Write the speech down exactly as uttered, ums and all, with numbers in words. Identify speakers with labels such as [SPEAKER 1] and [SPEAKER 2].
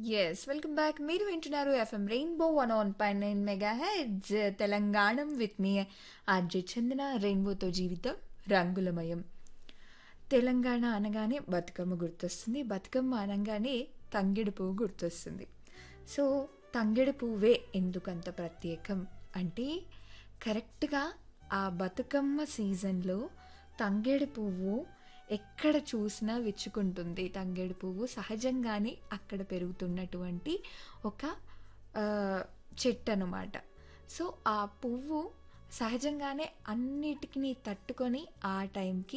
[SPEAKER 1] Yes. Welcome back. మీరు వింటున్నారు FM rainbow one on point nine mega heads తెలంగాణం with me RJ చందన. రెయిన్బోతో జీవితం రంగులమయం. తెలంగాణ అనగానే బతుకమ్మ గుర్తొస్తుంది. బతుకమ్మ అనగానే తంగెడు పువ్వు గుర్తొస్తుంది. సో తంగెడు పువ్వే ఎందుకంత ప్రత్యేకం అంటే కరెక్ట్గా ఆ బతుకమ్మ సీజన్లో తంగెడు పువ్వు ఎక్కడ చూసినా విచ్చుకుంటుంది. తంగేడు పువ్వు సహజంగానే అక్కడ పెరుగుతున్నటువంటి ఒక ఆ, చెట్టు అనమాట. సో ఆ పువ్వు సహజంగానే అన్నిటిని తట్టుకొని ఆ టైంకి